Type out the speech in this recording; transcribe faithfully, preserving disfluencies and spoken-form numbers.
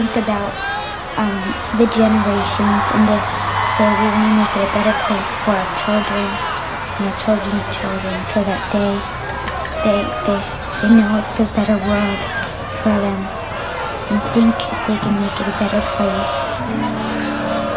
think about um, the generations and the, so we want to make it a better place for our children and our children's children so that they, they, they, they know it's a better world for them and think if they can make it a better place.